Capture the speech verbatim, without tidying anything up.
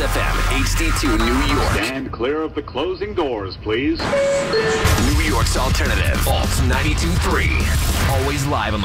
F M, H D two, New York. Stand clear of the closing doors, please. New York's alternative, Alt ninety-two point three. Always live on